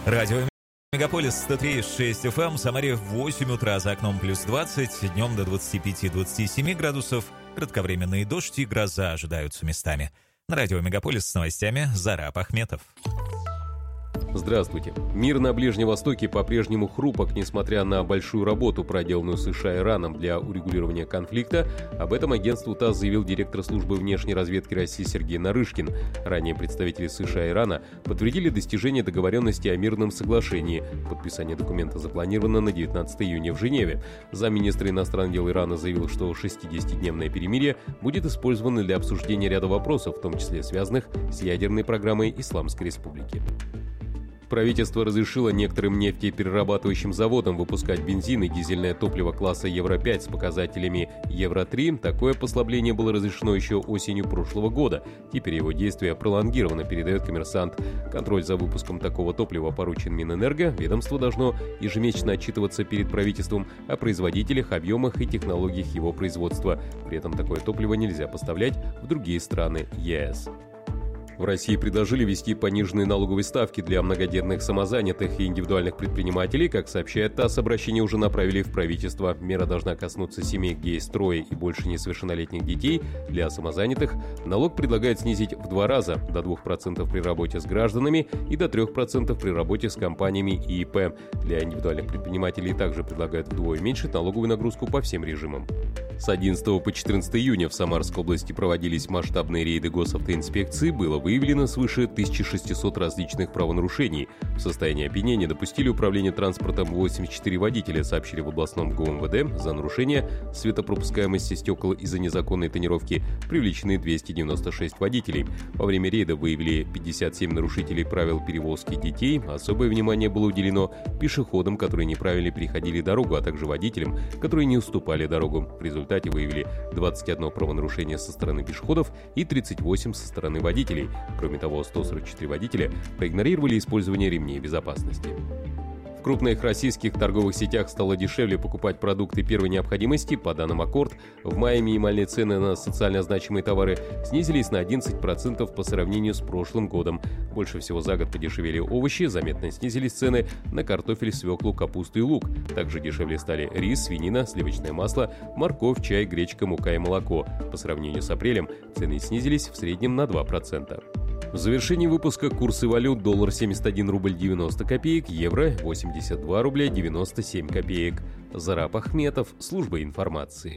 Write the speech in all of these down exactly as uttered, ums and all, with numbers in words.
Радио Мегаполис сто три и шесть эф эм, Самаре в восемь утра, за окном плюс двадцать, днем до двадцати пяти — двадцати семи градусов, кратковременные дождь и гроза ожидаются местами. На радио Мегаполис с новостями Зарап Ахметов. Здравствуйте. Мир на Ближнем Востоке по-прежнему хрупок, несмотря на большую работу, проделанную США и Ираном для урегулирования конфликта. Об этом агентству ТАСС заявил директор службы внешней разведки России Сергей Нарышкин. Ранее представители США и Ирана подтвердили достижение договоренности о мирном соглашении. Подписание документа запланировано на девятнадцатое июня в Женеве. Замминистра иностранных дел Ирана заявил, что шестидесятидневное перемирие будет использовано для обсуждения ряда вопросов, в том числе связанных с ядерной программой Исламской Республики. Правительство разрешило некоторым нефтеперерабатывающим заводам выпускать бензин и дизельное топливо класса Евро пять с показателями Евро три. Такое послабление было разрешено еще осенью прошлого года. Теперь его действие пролонгировано, передает «Коммерсант». Контроль за выпуском такого топлива поручен Минэнерго. Ведомство должно ежемесячно отчитываться перед правительством о производителях, объемах и технологиях его производства. При этом такое топливо нельзя поставлять в другие страны ЕС. В России предложили ввести пониженные налоговые ставки для многодетных самозанятых и индивидуальных предпринимателей. Как сообщает ТАСС, обращение уже направили в правительство. Мера должна коснуться семей, где есть трое и больше несовершеннолетних детей. Для самозанятых налог предлагают снизить в два раза, до двух процентов при работе с гражданами и до трёх процентов при работе с компаниями и ИП. Для индивидуальных предпринимателей также предлагают вдвое уменьшить налоговую нагрузку по всем режимам. С одиннадцатого по четырнадцатое июня в Самарской области проводились масштабные рейды госавтоинспекции. Было выявлено свыше тысячи шестисот различных правонарушений. В состоянии опьянения допустили управление транспортом восемьдесят четыре водителя, сообщили в областном ГУМВД. За нарушение светопропускаемости стекол из-за незаконной тонировки привлечены двести девяносто шесть водителей. Во время рейда выявили пятьдесят семь нарушителей правил перевозки детей. Особое внимание было уделено пешеходам, которые неправильно переходили дорогу, а также водителям, которые не уступали дорогу. В результате выявили двадцать одно правонарушение со стороны пешеходов и тридцать восемь со стороны водителей. Кроме того, сто сорок четыре водителя проигнорировали использование ремней безопасности. В крупных российских торговых сетях стало дешевле покупать продукты первой необходимости. По данным Аккорд, в мае минимальные цены на социально значимые товары снизились на одиннадцать процентов по сравнению с прошлым годом. Больше всего за год подешевели овощи, заметно снизились цены на картофель, свеклу, капусту и лук. Также дешевле стали рис, свинина, сливочное масло, морковь, чай, гречка, мука и молоко. По сравнению с апрелем цены снизились в среднем на два процента. В завершении выпуска курсы валют: доллар семьдесят один рубль девяносто копеек, евро восемьдесят два рубля девяносто семь копеек. Зарап Ахметов, служба информации.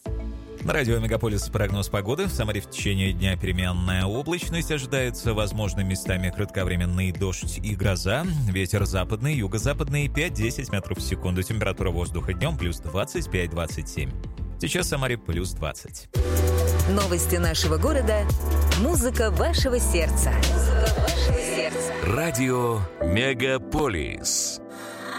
На радио Мегаполис прогноз погоды. В Самаре в течение дня переменная облачность. Ожидается, возможно, местами кратковременный дождь и гроза. Ветер западный, юго-западный пять-десять метров в секунду. Температура воздуха днем плюс двадцать пять — двадцать семь. Сейчас в Самаре плюс двадцать. Новости нашего города. Музыка вашего сердца. Музыка вашего сердца. Радио Мегаполис.